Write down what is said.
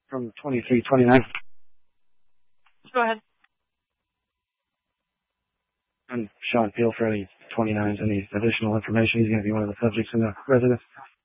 from 2329. Go ahead. I'm Sean Peel for any 29s, any additional information. He's going to be one of the subjects in the residence.